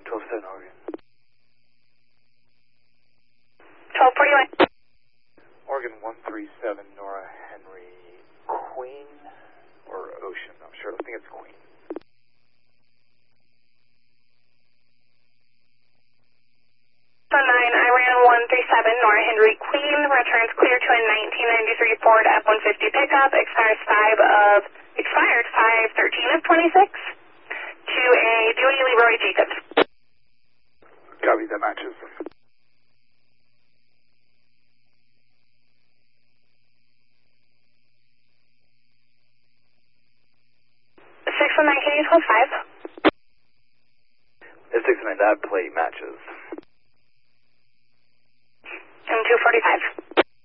12-7 Oregon. 1241. Oregon 137, Nora Henry, Queen or Ocean? I'm sure. I think it's Queen. So 9, Iran 137, Nora Henry, Queen, returns clear to a 1993 Ford F-150 pickup, expired 5/13 of 26, to a Dewey Leroy Jacobs. Copy, that matches. 619, can you hold 5? It's 619, that plate matches. And 245.